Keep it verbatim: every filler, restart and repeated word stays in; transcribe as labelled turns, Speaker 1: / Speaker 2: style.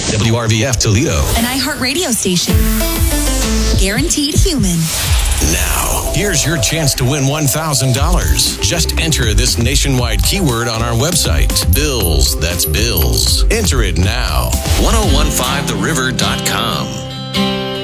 Speaker 1: W R V F Toledo.
Speaker 2: An iHeartRadio station. Guaranteed human.
Speaker 1: Now, here's your chance to win one thousand dollars. Just enter this nationwide keyword on our website. Bills, that's bills. Enter it now. ten fifteen the river dot com.